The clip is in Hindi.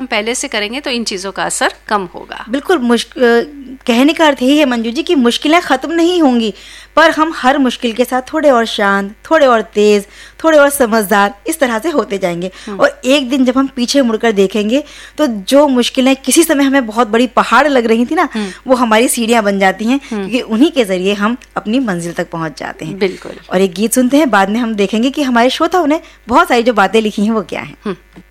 हम पहले से करेंगे तो इन चीज़ों का असर कम होगा। बिल्कुल, कहने का अर्थ यही है मंजू जी कि मुश्किलें ख़त्म नहीं होंगी, पर हम हर मुश्किल के साथ थोड़े और शांत, थोड़े और तेज़, थोड़े और समझदार इस तरह से होते जाएंगे। और एक दिन जब हम पीछे मुड़कर देखेंगे तो जो मुश्किलें किसी समय हमें बहुत बड़ी पहाड़ लग रही थी ना, वो हमारी सीढ़ियाँ बन जाती हैं, क्योंकि उन्हीं के ज़रिए हम अपनी मंजिल तक पहुँच जाते हैं। बिल्कुल। और एक गीत सुनते हैं, बाद में हम देखेंगे कि हमारे श्रोताओं ने बहुत सारी जो बातें लिखी हैं वो क्या हैं।